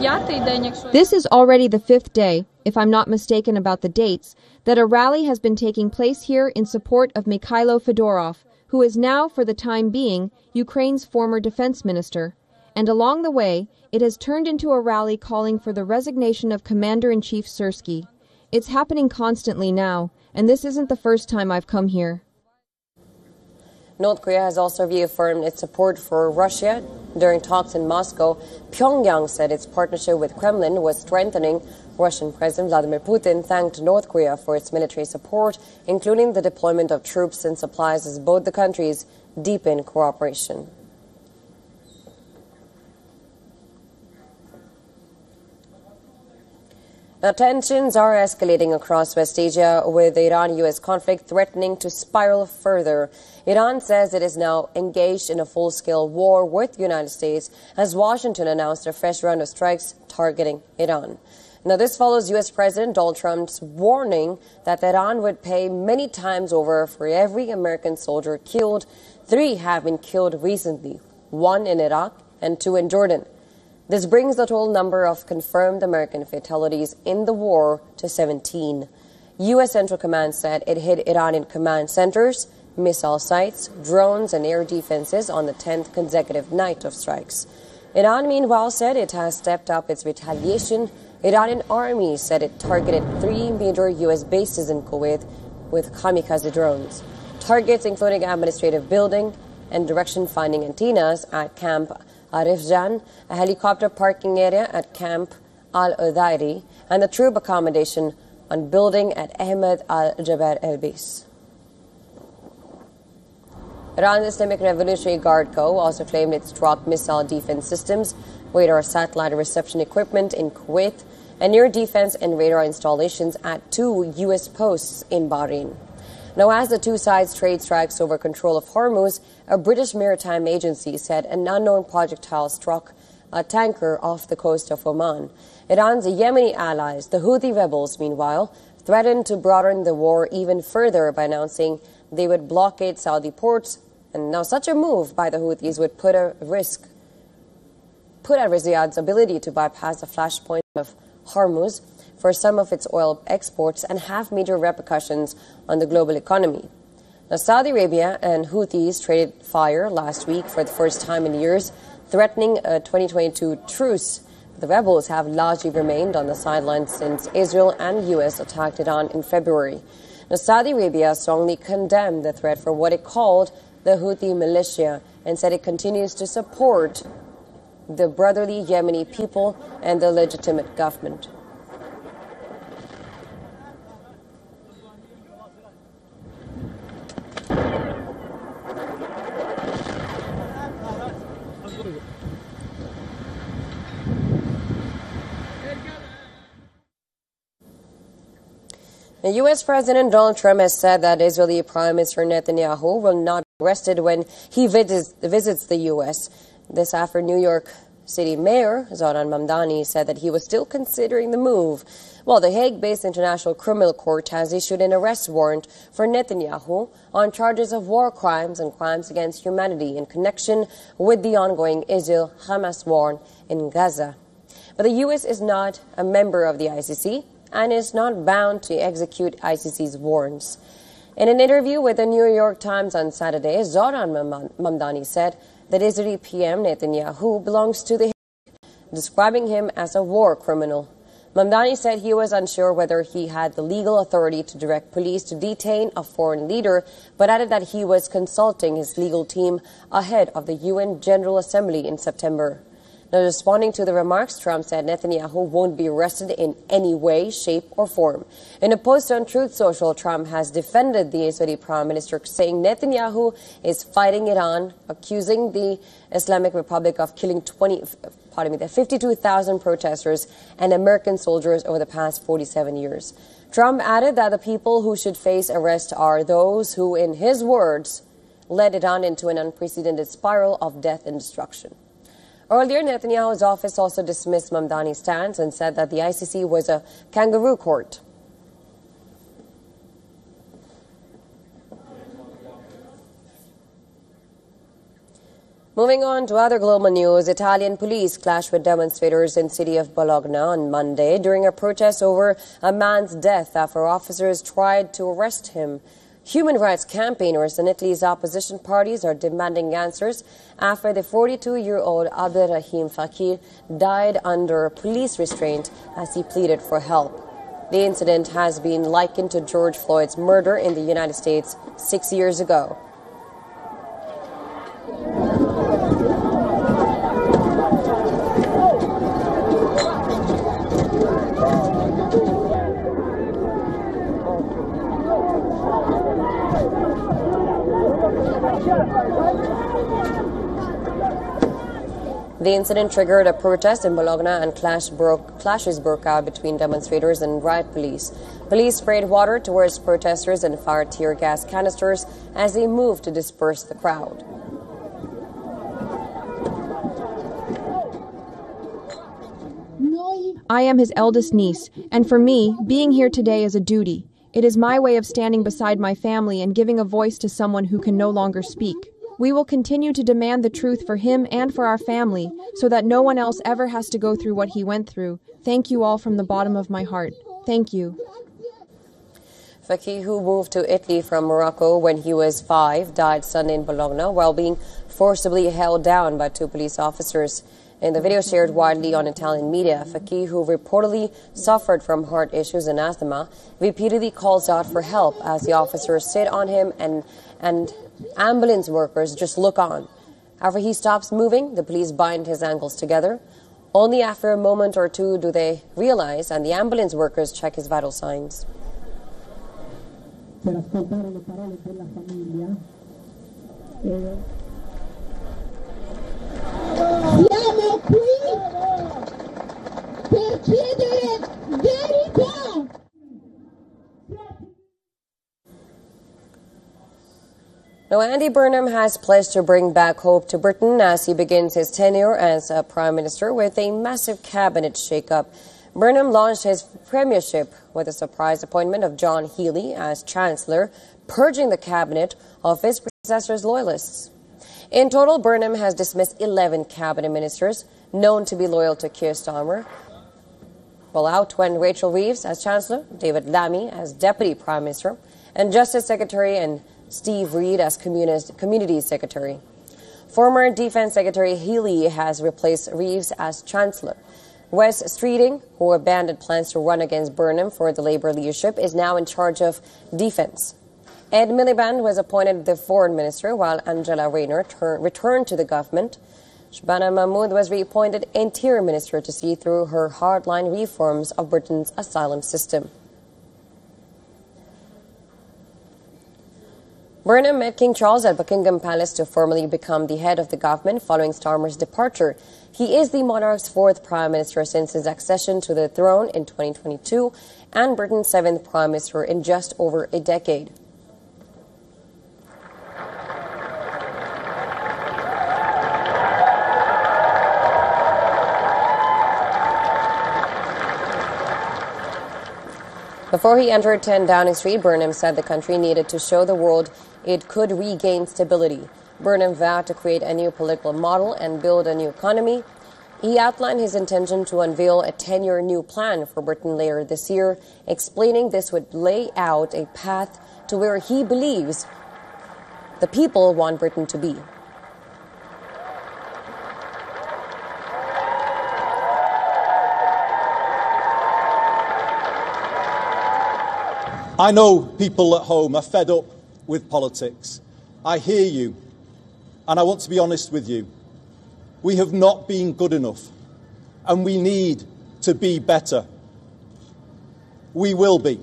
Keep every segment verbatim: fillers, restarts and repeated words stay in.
This is already the fifth day, if I'm not mistaken about the dates, that a rally has been taking place here in support of Mikhailo Fedorov, who is now, for the time being, Ukraine's former defense minister. And along the way, it has turned into a rally calling for the resignation of Commander-in-Chief Syrskyi. It's happening constantly now, and this isn't the first time I've come here. North Korea has also reaffirmed its support for Russia. During talks in Moscow, Pyongyang said its partnership with Kremlin was strengthening. Russian President Vladimir Putin thanked North Korea for its military support, including the deployment of troops and supplies as both the countries deepen cooperation. Now, tensions are escalating across West Asia, with the Iran-U S conflict threatening to spiral further. Iran says it is now engaged in a full-scale war with the United States as Washington announced a fresh round of strikes targeting Iran. Now, this follows U S President Donald Trump's warning that Iran would pay many times over for every American soldier killed. Three have been killed recently, one in Iraq and two in Jordan. This brings the total number of confirmed American fatalities in the war to seventeen. U S Central Command said it hit Iranian command centers, missile sites, drones, and air defenses on the tenth consecutive night of strikes. Iran, meanwhile, said it has stepped up its retaliation. Iranian army said it targeted three major U S bases in Kuwait with kamikaze drones. Targets including administrative building and direction-finding antennas at Camp Arifjan, a helicopter parking area at Camp Al-Udairi, and the troop accommodation on building at Ahmed Al-Jaber Air Base. Iran's Islamic Revolutionary Guard Corps also claimed it struck missile defense systems, radar satellite reception equipment in Kuwait, and air defense and radar installations at two U S posts in Bahrain. Now, as the two sides trade strikes over control of Hormuz, a British maritime agency said an unknown projectile struck a tanker off the coast of Oman. Iran's Yemeni allies, the Houthi rebels, meanwhile, threatened to broaden the war even further by announcing they would blockade Saudi ports. And now such a move by the Houthis would put a risk, put at risk Riyadh's ability to bypass the flashpoint of Hormuz for some of its oil exports and have major repercussions on the global economy. Now, Saudi Arabia and Houthis traded fire last week for the first time in years, threatening a twenty twenty-two truce. The rebels have largely remained on the sidelines since Israel and U S attacked Iran in February. Now, Saudi Arabia strongly condemned the threat for what it called the Houthi militia and said it continues to support the brotherly Yemeni people and the legitimate government. The U S President Donald Trump has said that Israeli Prime Minister Netanyahu will not be arrested when he visits, visits the U S. This after New York City Mayor Zohran Mamdani said that he was still considering the move, while the Hague-based International Criminal Court has issued an arrest warrant for Netanyahu on charges of war crimes and crimes against humanity in connection with the ongoing Israel-Hamas war in Gaza. But the U S is not a member of the I C C and is not bound to execute I C C's warrants. In an interview with the New York Times on Saturday, Zohran Mamdani said that Israeli P M Netanyahu belongs to the Hague, describing him as a war criminal. Mamdani said he was unsure whether he had the legal authority to direct police to detain a foreign leader, but added that he was consulting his legal team ahead of the U N General Assembly in September. Now, responding to the remarks, Trump said Netanyahu won't be arrested in any way, shape, or form. In a post on Truth Social, Trump has defended the Israeli Prime Minister, saying Netanyahu is fighting Iran, accusing the Islamic Republic of killing twenty, pardon me, fifty-two thousand protesters and American soldiers over the past forty-seven years. Trump added that the people who should face arrest are those who, in his words, led Iran into an unprecedented spiral of death and destruction. Earlier, Netanyahu's office also dismissed Mamdani's stance and said that the I C C was a kangaroo court. Moving on to other global news, Italian police clashed with demonstrators in the city of Bologna on Monday during a protest over a man's death after officers tried to arrest him. Human rights campaigners in Italy's opposition parties are demanding answers after the forty-two-year-old Abderrahim Fakir died under police restraint as he pleaded for help. The incident has been likened to George Floyd's murder in the United States six years ago. The incident triggered a protest in Bologna and clash broke, clashes broke out between demonstrators and riot police. Police sprayed water towards protesters and fired tear gas canisters as they moved to disperse the crowd. I am his eldest niece, and for me, being here today is a duty. It is my way of standing beside my family and giving a voice to someone who can no longer speak. We will continue to demand the truth for him and for our family, so that no one else ever has to go through what he went through. Thank you all from the bottom of my heart. Thank you. Fakir, who moved to Italy from Morocco when he was five, died Sunday in Bologna while being forcibly held down by two police officers. In the video shared widely on Italian media, Fakir, who reportedly suffered from heart issues and asthma, repeatedly calls out for help as the officers sit on him and and ambulance workers just look on. After he stops moving, the police bind his ankles together. Only after a moment or two do they realize, and the ambulance workers check his vital signs. Per ascoltare le parole della famiglia. Siamo qui per chiedere verità. Now, Andy Burnham has pledged to bring back hope to Britain as he begins his tenure as a Prime Minister with a massive cabinet shake-up. Burnham launched his premiership with a surprise appointment of John Healey as Chancellor, purging the cabinet of his predecessor's loyalists. In total, Burnham has dismissed eleven cabinet ministers known to be loyal to Keir Starmer, while out went Rachel Reeves as Chancellor, David Lammy as Deputy Prime Minister, and Justice Secretary and Steve Reid as Community Secretary. Former Defense Secretary Healey has replaced Reeves as Chancellor. Wes Streeting, who abandoned plans to run against Burnham for the Labour leadership, is now in charge of Defence. Ed Miliband was appointed the Foreign Minister, while Angela Rayner returned to the government. Shabana Mahmood was reappointed Interior Minister to see through her hardline reforms of Britain's asylum system. Burnham met King Charles at Buckingham Palace to formally become the head of the government following Starmer's departure. He is the monarch's fourth prime minister since his accession to the throne in twenty twenty-two and Britain's seventh prime minister in just over a decade. Before he entered ten Downing Street, Burnham said the country needed to show the world it could regain stability. Burnham vowed to create a new political model and build a new economy. He outlined his intention to unveil a ten-year new plan for Britain later this year, explaining this would lay out a path to where he believes the people want Britain to be. I know people at home are fed up with politics. I hear you, and I want to be honest with you. We have not been good enough, and we need to be better. We will be.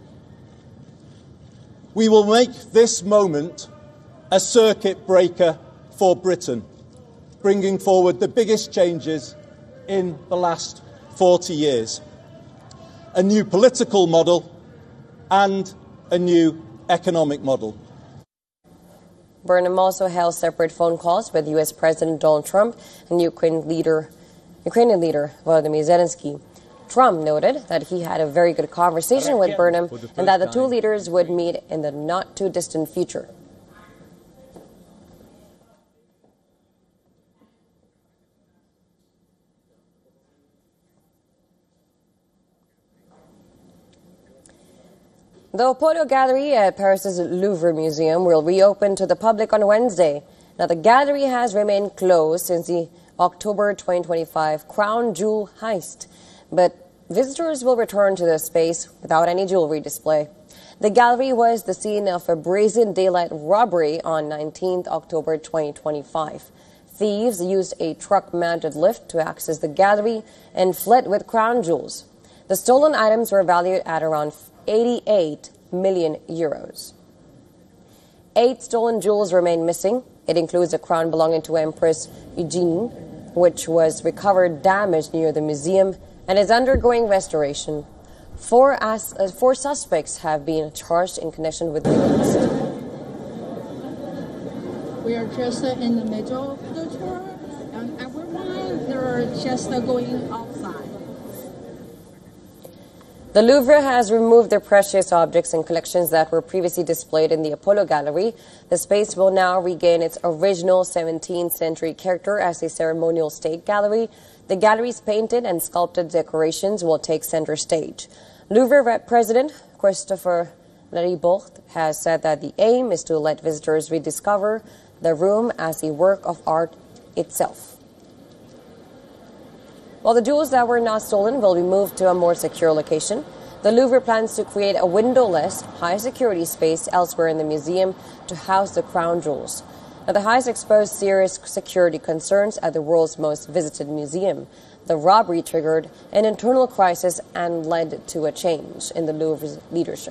We will make this moment a circuit breaker for Britain, bringing forward the biggest changes in the last forty years. A new political model and a new economic model. Burnham also held separate phone calls with U S President Donald Trump and Ukraine leader, Ukrainian leader Volodymyr Zelensky. Trump noted that he had a very good conversation with Burnham and that the two leaders would meet in the not-too-distant future. The Apollo Gallery at Paris's Louvre Museum will reopen to the public on Wednesday. Now, the gallery has remained closed since the October twenty twenty-five crown jewel heist, but visitors will return to the space without any jewelry display. The gallery was the scene of a brazen daylight robbery on nineteenth October twenty twenty-five. Thieves used a truck-mounted lift to access the gallery and fled with crown jewels. The stolen items were valued at around eighty-eight million euros. Eight stolen jewels remain missing. It includes a crown belonging to Empress Eugenie, which was recovered damaged near the museum and is undergoing restoration. Four, as, uh, four suspects have been charged in connection with the arrest. We are just uh, in the middle of the tour, and everyone, they're just uh, going outside. The Louvre has removed the precious objects and collections that were previously displayed in the Apollo Gallery. The space will now regain its original seventeenth century character as a ceremonial state gallery. The gallery's painted and sculpted decorations will take center stage. Louvre President Christopher Laribourg has said that the aim is to let visitors rediscover the room as a work of art itself. While the jewels that were not stolen will be moved to a more secure location, the Louvre plans to create a windowless, high-security space elsewhere in the museum to house the crown jewels. Now, the heist exposed serious security concerns at the world's most visited museum. The robbery triggered an internal crisis and led to a change in the Louvre's leadership.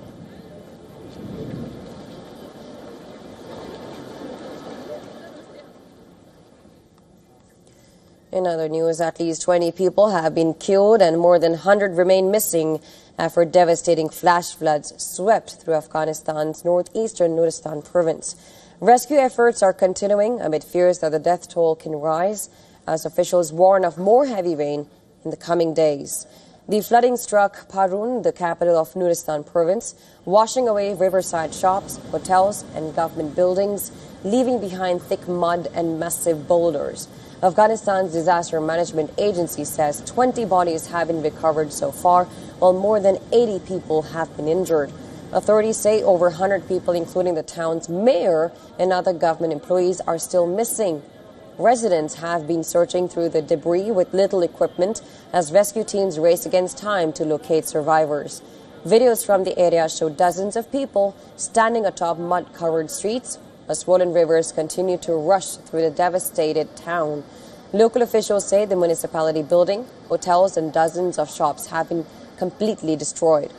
In other news, at least twenty people have been killed and more than one hundred remain missing after devastating flash floods swept through Afghanistan's northeastern Nuristan province. Rescue efforts are continuing amid fears that the death toll can rise as officials warn of more heavy rain in the coming days. The flooding struck Parun, the capital of Nuristan province, washing away riverside shops, hotels, and government buildings, leaving behind thick mud and massive boulders. Afghanistan's Disaster Management Agency says twenty bodies have been recovered so far, while more than eighty people have been injured. Authorities say over one hundred people, including the town's mayor and other government employees, are still missing. Residents have been searching through the debris with little equipment as rescue teams race against time to locate survivors. Videos from the area show dozens of people standing atop mud-covered streets as swollen rivers continue to rush through the devastated town. Local officials say the municipality building, hotels, and dozens of shops have been completely destroyed.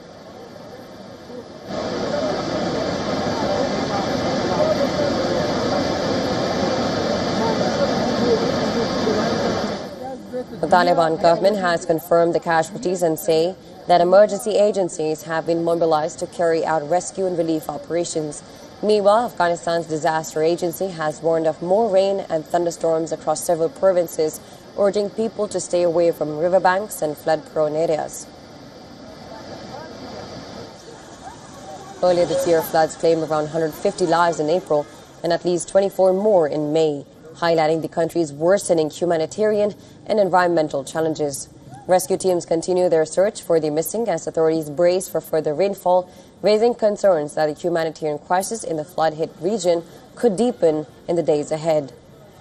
The Taliban government has confirmed the casualties and say that emergency agencies have been mobilized to carry out rescue and relief operations. Meanwhile, Afghanistan's disaster agency has warned of more rain and thunderstorms across several provinces, urging people to stay away from riverbanks and flood-prone areas. Earlier this year, floods claimed around one hundred fifty lives in April and at least twenty-four more in May, highlighting the country's worsening humanitarian and environmental challenges. Rescue teams continue their search for the missing as authorities brace for further rainfall, raising concerns that the humanitarian crisis in the flood-hit region could deepen in the days ahead.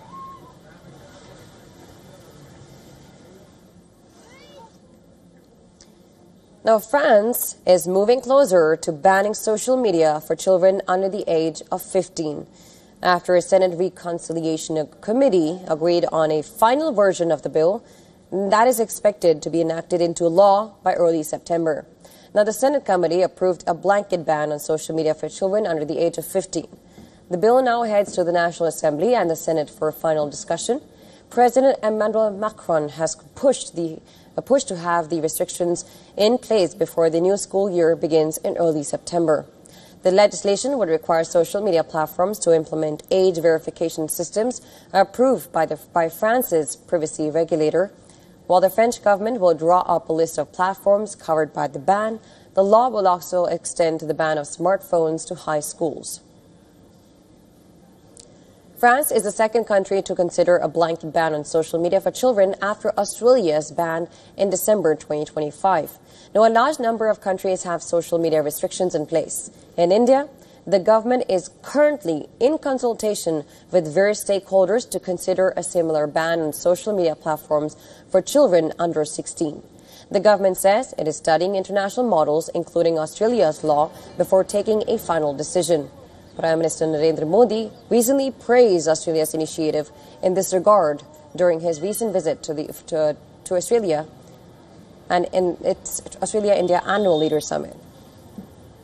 Now, France is moving closer to banning social media for children under the age of fifteen. After a Senate Reconciliation Committee agreed on a final version of the bill, that is expected to be enacted into law by early September. Now, the Senate committee approved a blanket ban on social media for children under the age of fifteen. The bill now heads to the National Assembly and the Senate for final discussion. President Emmanuel Macron has pushed the uh, pushed to have the restrictions in place before the new school year begins in early September. The legislation would require social media platforms to implement age verification systems approved by, the, by France's privacy regulator. While the French government will draw up a list of platforms covered by the ban, the law will also extend the ban of smartphones to high schools. France is the second country to consider a blanket ban on social media for children after Australia's ban in December twenty twenty-five. Now, a large number of countries have social media restrictions in place. In India, the government is currently in consultation with various stakeholders to consider a similar ban on social media platforms for children under sixteen. The government says it is studying international models, including Australia's law, before taking a final decision. Prime Minister Narendra Modi recently praised Australia's initiative in this regard during his recent visit to, the, to, to Australia and in its Australia-India Annual Leaders Summit.